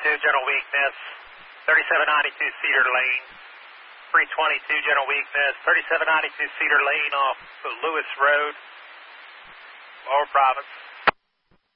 general weakness, 3792 Cedar Lane. 322 general weakness, 3792 Cedar Lane off Lewis Road, Lower Province.